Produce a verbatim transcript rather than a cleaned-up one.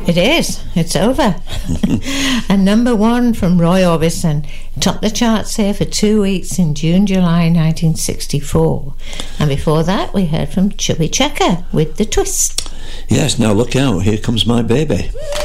It is. It's over. And number one from Roy Orbison topped the charts here for two weeks in June, July nineteen sixty-four. And before that, we heard from Chubby Checker with The Twist. Yes, now look out. Here comes my baby.